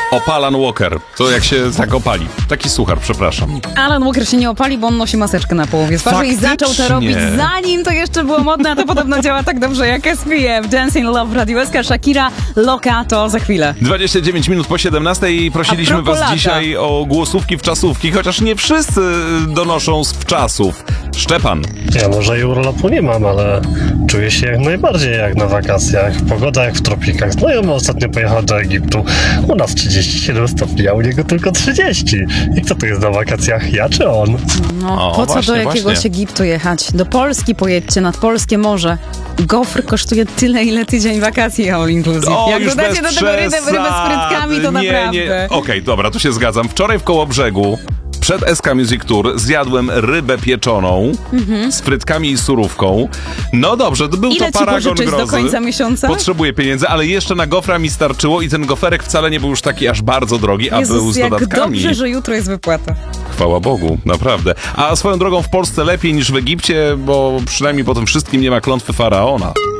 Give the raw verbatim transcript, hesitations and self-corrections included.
O, Alan Walker. To jak się tak opali. Taki suchar, przepraszam. Alan Walker się nie opali, bo on nosi maseczkę na połowie twarzy i zaczął to robić zanim to jeszcze było modne, a to podobno działa tak dobrze jak S P F. Dancing Love w Radio S K, Shakira, Loka, to za chwilę. dwadzieścia dziewięć minut po siedemnastej i prosiliśmy was lata. dzisiaj o głosówki w czasówki, chociaż nie wszyscy donoszą z wczasów. Szczepan. Ja może i urlopu nie mam, ale czuję się jak najbardziej jak na wakacjach. Pogoda jak w tropikach. Znajomy ostatnio pojechał do Egiptu. U nas trzydzieści siedem stopni, a u niego tylko trzydzieści. I kto tu jest na wakacjach? Ja czy on? No, O, po co właśnie, do jakiegoś właśnie. Egiptu jechać? Do Polski pojedźcie, nad polskie morze. Gofr kosztuje tyle, ile tydzień wakacji all inclusive. O, Jak już dodacie bez do tego rybę, rybę z frytkami, to nie, naprawdę. Nie. Okej, okay, dobra, tu się zgadzam. Wczoraj w Kołobrzegu przed S K Music Tour zjadłem rybę pieczoną mm-hmm. z frytkami i surówką. No dobrze, to był Ile to ci paragon pożyczyć grozy. do końca miesiąca? Potrzebuję pieniędzy, ale jeszcze na gofra mi starczyło i ten goferek wcale nie był już taki aż bardzo drogi, a Jezus, był z jak dodatkami. dobrze, że jutro jest wypłata. Chwała Bogu, naprawdę. A swoją drogą w Polsce lepiej niż w Egipcie, bo przynajmniej po tym wszystkim nie ma klątwy faraona.